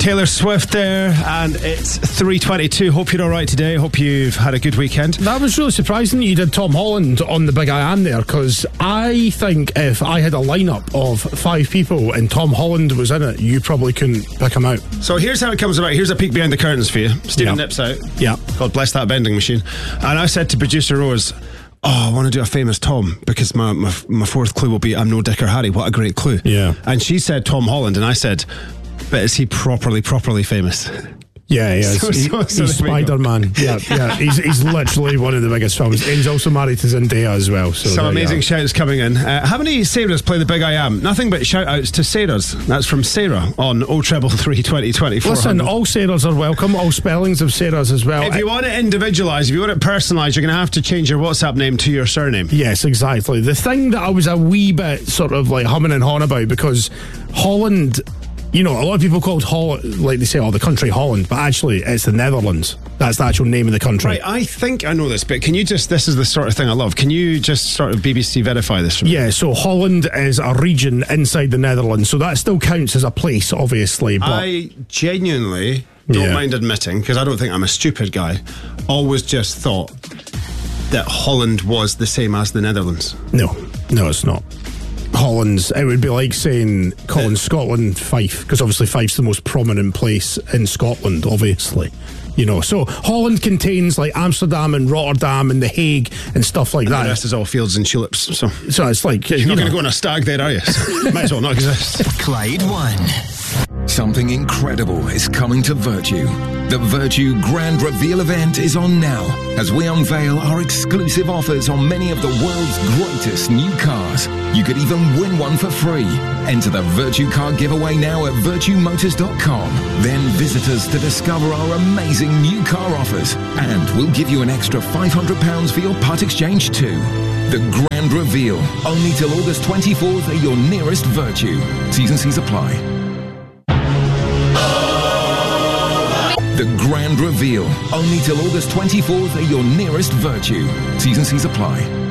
Taylor Swift there, and it's 3:22. Hope you're all right today. Hope you've had a good weekend. That was really surprising you did Tom Holland on the Big I Am there, because I think if I had a lineup of 5 people and Tom Holland was in it, you probably couldn't pick him out. So here's how it comes about. Here's a peek behind the curtains for you. Stephen nips out. Yeah. God bless that vending machine. And I said to producer Rose, I want to do a famous Tom, because my fourth clue will be I'm no Dick or Harry. What a great clue. Yeah. And she said Tom Holland, and I said, but is he properly famous? Yeah, he is. He's Spider-Man. Yeah. He's literally one of the biggest films. And he's also married to Zendaya as well. So some amazing shouts coming in. How many Sarahs play the Big I Am? Nothing but shout outs to Sarahs. That's from Sarah on 0333 2020. Listen, all Sarahs are welcome. All spellings of Sarahs as well. If you want it individualised, if you want it personalised, you're going to have to change your WhatsApp name to your surname. Yes, exactly. The thing that I was a wee bit sort of like humming and hawing about, because Holland, you know, a lot of people called Holland, like they say, the country Holland, but actually it's the Netherlands. That's the actual name of the country. Right, I think I know this, but can you just, this is the sort of thing I love, can you just sort of BBC verify this for me? Yeah, so Holland is a region inside the Netherlands, so that still counts as a place, obviously. But I genuinely don't mind admitting, because I don't think I'm a stupid guy, always just thought that Holland was the same as the Netherlands. No, it's not. Holland's, it would be like saying calling Scotland Fife, because obviously Fife's the most prominent place in Scotland, obviously. You know, so Holland contains like Amsterdam and Rotterdam and The Hague and stuff like that. The rest is all fields and tulips. So it's like you're not going to go on a stag there, are you? Might as well not exist. Clyde 1. Something incredible is coming to Virtue. The Virtue Grand Reveal event is on now as we unveil our exclusive offers on many of the world's greatest new cars. You could even win one for free. Enter the Virtue Car giveaway now at virtuemotors.com. Then visit us to discover our amazing new car offers. And we'll give you an extra £500 for your part exchange too. The Grand Reveal, only till August 24th at your nearest Virtue. T's and C's apply. The Grand Reveal, only till August 24th at your nearest Virtue. T's and C's apply.